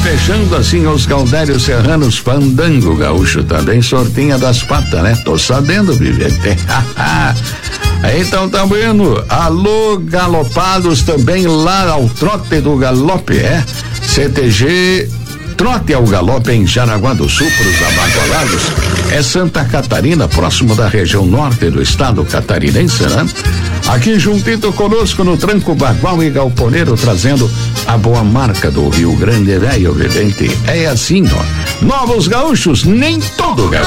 fechando assim os Gaudérios Serranos Fandango Gaúcho, também sortinha das patas, né? Tô sabendo, Vivente. Então tá bueno. Alô, galopados também lá ao trote do galope, CTG Trote ao Galope em Jaraguá do Sul, pros abandolados, Santa Catarina, próximo da região norte do estado catarinense, né? Aqui juntito conosco no Tranco Bagual e Galponeiro, trazendo a boa marca do Rio Grande Velho, Vivente. É assim, ó. Novos gaúchos, nem todo gaúcho.